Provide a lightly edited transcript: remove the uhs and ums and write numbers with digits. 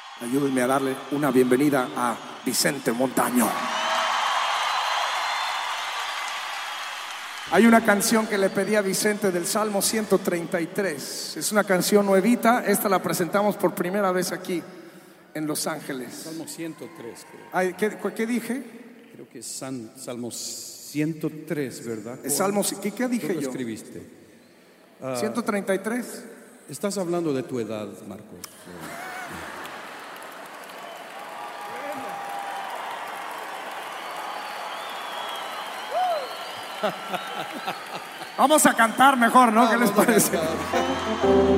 Ayúdenme a darle una bienvenida a Vicente Montaño. Hay una canción que le pedí a Vicente del Salmo 133. Es una canción nuevita. Esta la presentamos por primera vez aquí en Los Ángeles. Salmo 103, creo. Ay, ¿qué dije? Creo que es Salmo 103, ¿verdad? Salmo, ¿qué dije ¿Tú lo yo? escribiste? 133. Estás hablando de tu edad, Marcos. Vamos a cantar mejor, ¿no? ¿Qué les parece?